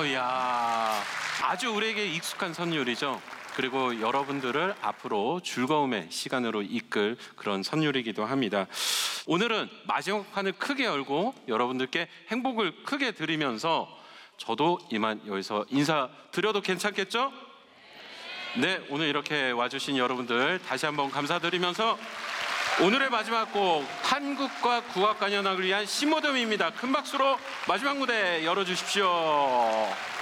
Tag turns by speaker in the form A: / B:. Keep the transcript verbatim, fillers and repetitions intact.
A: 할렐루야. 아주 우리에게 익숙한 선율이죠. 그리고 여러분들을 앞으로 즐거움의 시간으로 이끌 그런 선율이기도 합니다. 오늘은 마지막 판을 크게 열고 여러분들께 행복을 크게 드리면서 저도 이만 여기서 인사드려도 괜찮겠죠? 네, 오늘 이렇게 와주신 여러분들 다시 한번 감사드리면서 오늘의 마지막 곡, 한국과 국악관현악을 위한 신모듬입니다. 큰 박수로 마지막 무대 열어주십시오.